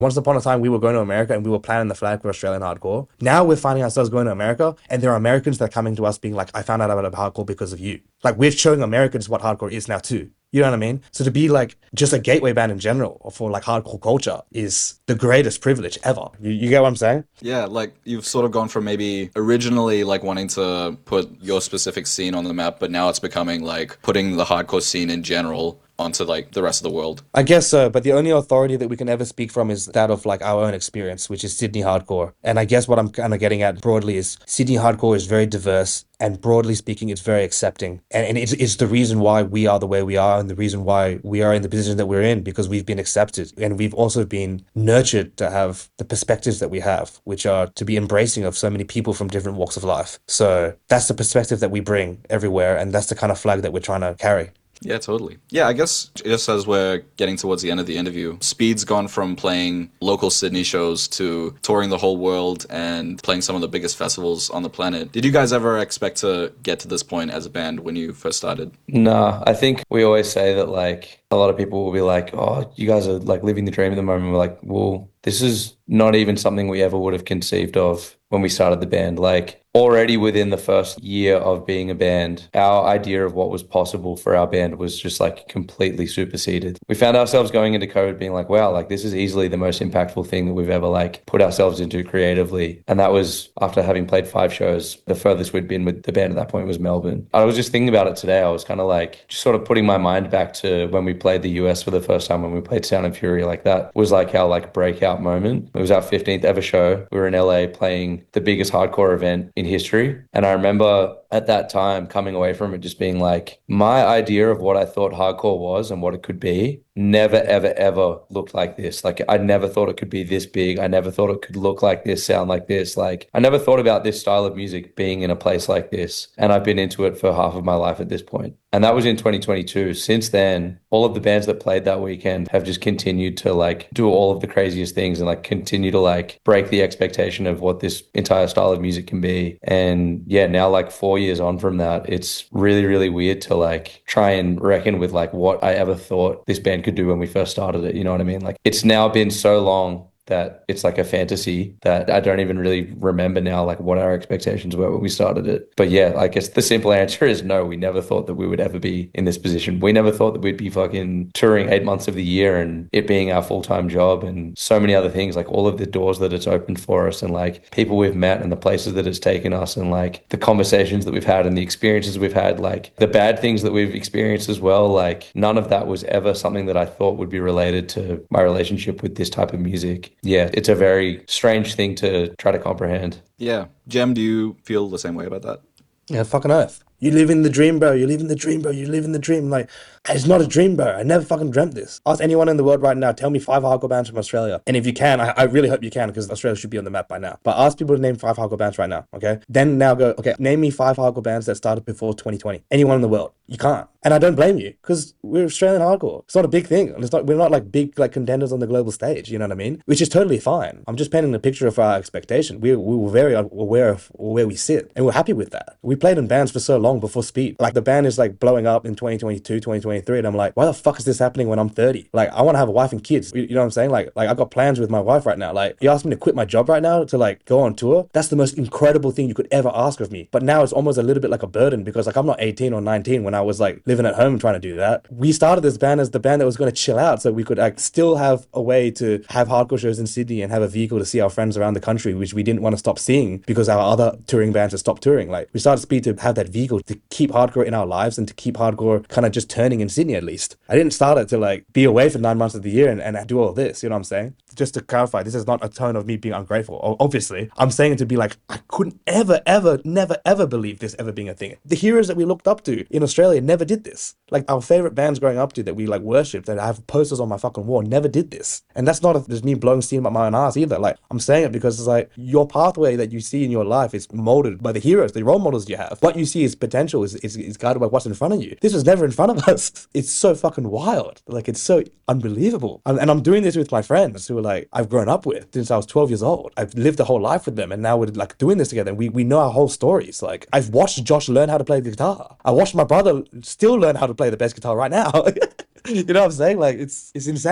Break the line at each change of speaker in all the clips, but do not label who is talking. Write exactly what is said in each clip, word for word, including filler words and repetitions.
Once upon a time, we were going to America and we were planting the flag for Australian hardcore. Now we're finding ourselves going to America and there are Americans that are coming to us being like, I found out about hardcore because of you. Like, we're showing Americans what hardcore is now too. You know what I mean? So to be like just a gateway band in general for like hardcore culture is the greatest privilege ever. You, you get what I'm saying?
Yeah, like you've sort of gone from maybe originally like wanting to put your specific scene on the map, but now it's becoming like putting the hardcore scene in general onto like the rest of the world.
I guess so, but the only authority that we can ever speak from is that of like our own experience, which is Sydney hardcore. And I guess what I'm kind of getting at broadly is Sydney hardcore is very diverse and broadly speaking, it's very accepting. And, and it's, it's the reason why we are the way we are and the reason why we are in the position that we're in, because we've been accepted and we've also been nurtured to have the perspectives that we have, which are to be embracing of so many people from different walks of life. So that's the perspective that we bring everywhere. And that's the kind of flag that we're trying to carry.
Yeah, totally. Yeah, I guess just as we're getting towards the end of the interview, Speed's gone from playing local Sydney shows to touring the whole world and playing some of the biggest festivals on the planet. Did you guys ever expect to get to this point as a band when you first started?
No, I think we always say that like a lot of people will be like, oh, you guys are like living the dream at the moment. We're like, well, this is not even something we ever would have conceived of when we started the band. Like already within the first year of being a band, our idea of what was possible for our band was just like completely superseded. We found ourselves going into COVID being like, wow, like this is easily the most impactful thing that we've ever like put ourselves into creatively. And that was after having played five shows. The furthest we'd been with the band at that point was Melbourne. I was just thinking about it today. I was kind of like just sort of putting my mind back to when we played the U S for the first time, when we played Sound and Fury. Like that was like our like breakout moment. It was our fifteenth ever show. We were in L A playing the biggest hardcore event in history. And I remember at that time coming away from it just being like, my idea of what I thought hardcore was and what it could be never, ever, ever looked like this. Like I never thought it could be this big. I never thought it could look like this, sound like this. Like I never thought about this style of music being in a place like this. And I've been into it for half of my life at this point. And that was in twenty twenty-two. Since then, all of the bands that played that weekend have just continued to like do all of the craziest things and like continue to like break the expectation of what this entire style of music can be. And yeah, now like four years on from that, it's really, really weird to like try and reckon with like what I ever thought this band could do when we first started it. You know what I mean? Like it's now been so long that it's like a fantasy that I don't even really remember now, like what our expectations were when we started it. But yeah, I guess the simple answer is no, we never thought that we would ever be in this position. We never thought that we'd be fucking touring eight months of the year and it being our full-time job and so many other things, like all of the doors that it's opened for us and like people we've met and the places that it's taken us and like the conversations that we've had and the experiences we've had, like the bad things that we've experienced as well. Like none of that was ever something that I thought would be related to my relationship with this type of music. Yeah, it's a very strange thing to try to comprehend.
Yeah. Jem, do you feel the same way about that?
Yeah, fucking earth. You live in the dream, bro. You live in the dream, bro. You live in the dream. Like, it's not a dream, bro. I never fucking dreamt this. Ask anyone in the world right now, tell me five hardcore bands from Australia. And if you can, I, I really hope you can, because Australia should be on the map by now. But ask people to name five hardcore bands right now, okay? Then now go, okay, name me five hardcore bands that started before twenty twenty. Anyone in the world. You can't. And I don't blame you, because we're Australian hardcore. It's not a big thing. It's not, we're not like big like contenders on the global stage, you know what I mean? Which is totally fine. I'm just painting a picture of our expectation. We, we were very aware of where we sit, and we're happy with that. We played in bands for so long before Speed. Like, the band is like blowing up in twenty twenty-two, twenty twenty-three, and I'm like, why the fuck is this happening when I'm thirty? Like, I want to have a wife and kids. You, you know what I'm saying? Like, like I've got plans with my wife right now. Like, you ask me to quit my job right now to like go on tour. That's the most incredible thing you could ever ask of me. But now it's almost a little bit like a burden, because like I'm not eighteen or nineteen when I was like living at home trying to do that. We started this band as the band that was going to chill out so we could like still have a way to have hardcore shows in Sydney and have a vehicle to see our friends around the country, which we didn't want to stop seeing because our other touring bands had stopped touring. Like, we started Speed to have that vehicle to keep hardcore in our lives and to keep hardcore kind of just turning in Sydney, at least. I didn't start it to like be away for nine months of the year and, and do all this, you know what I'm saying? Just to clarify, this is not a tone of me being ungrateful. O- Obviously, I'm saying it to be like, I couldn't ever, ever, never, ever believe this ever being a thing. The heroes that we looked up to in Australia never did this. Like, our favorite bands growing up to that we like worshipped, that I have posters on my fucking wall, never did this. And that's not a, just me blowing steam up my own ass either. Like, I'm saying it because it's like your pathway that you see in your life is molded by the heroes, the role models you have. What you see is potential is, is, is guided by what's in front of you. This was never in front of us. It's so fucking wild. Like, it's so unbelievable. And, and I'm doing this with my friends who are like, I've grown up with since I was twelve years old. I've lived a whole life with them, and now we're like doing this together. And we, we know our whole stories. Like, I've watched Josh learn how to play the guitar. I watched my brother still learn how to play the bass guitar right now. You know what I'm saying? Like, it's it's insane.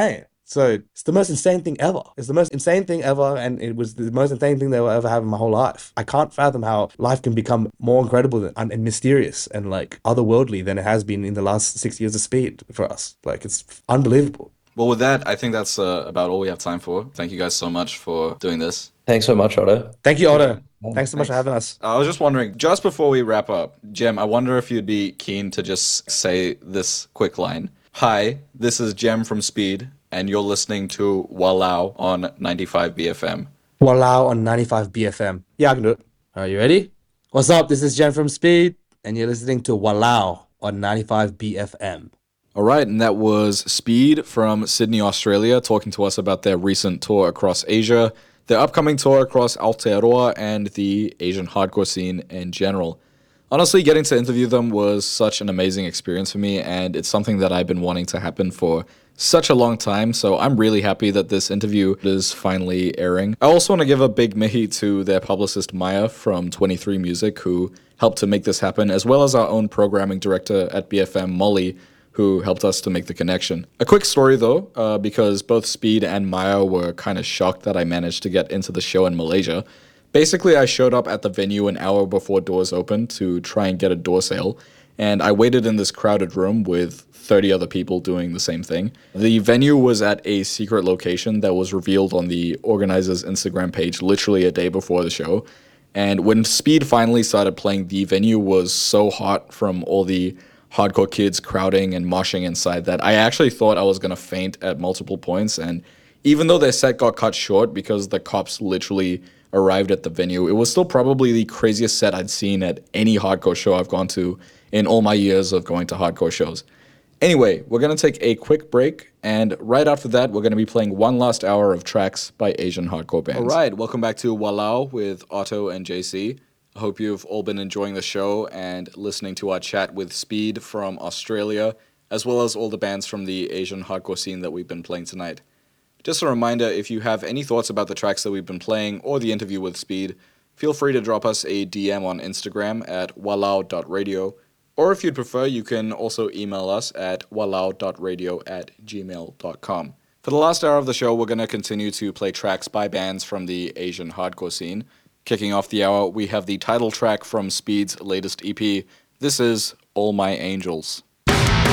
So it's the most insane thing ever. It's the most insane thing ever, and it was the most insane thing that I'll ever have in my whole life. I can't fathom how life can become more incredible than, and, and mysterious and like otherworldly than it has been in the last six years of Speed for us. Like, it's unbelievable.
Well, with that, I think that's uh, about all we have time for. Thank you guys so much for doing this.
Thanks so much, Otto.
Thank you, Otto. Thanks so much
Thanks.
for having us.
I was just wondering, just before we wrap up, Jem, I wonder if you'd be keen to just say this quick line. Hi, this is Jem from Speed, and you're listening to Walao on ninety-five B F M.
Walao on ninety-five B F M. Yeah, I can do it. Are you ready? What's up? This is Jen from Speed, and you're listening to Walao on ninety-five B F M.
All right, and that was Speed from Sydney, Australia, talking to us about their recent tour across Asia, their upcoming tour across Aotearoa, and the Asian hardcore scene in general. Honestly, getting to interview them was such an amazing experience for me, and it's something that I've been wanting to happen for such a long time, so I'm really happy that this interview is finally airing. I also want to give a big mihi to their publicist Maya from twenty-three Music, who helped to make this happen, as well as our own programming director at B F M, Molly, who helped us to make the connection. A quick story though, uh, because both Speed and Maya were kind of shocked that I managed to get into the show in Malaysia. Basically, I showed up at the venue an hour before doors opened to try and get a door sale, and I waited in this crowded room with thirty other people doing the same thing. The venue was at a secret location that was revealed on the organizer's Instagram page literally a day before the show, and when Speed finally started playing, the venue was so hot from all the hardcore kids crowding and moshing inside that I actually thought I was going to faint at multiple points, and even though their set got cut short because the cops literally arrived at the venue, it was still probably the craziest set I'd seen at any hardcore show I've gone to in all my years of going to hardcore shows. Anyway, we're going to take a quick break, and right after that, we're going to be playing one last hour of tracks by Asian hardcore bands. All right, welcome back to Walao with Otto and J C. I hope you've all been enjoying the show and listening to our chat with Speed from Australia, as well as all the bands from the Asian hardcore scene that we've been playing tonight. Just a reminder, if you have any thoughts about the tracks that we've been playing or the interview with Speed, feel free to drop us a D M on Instagram at walao dot radio, or if you'd prefer, you can also email us at walao dot radio at gmail dot com. For the last hour of the show, we're going to continue to play tracks by bands from the Asian hardcore scene. Kicking off the hour, we have the title track from Speed's latest E P. This is All My Angels.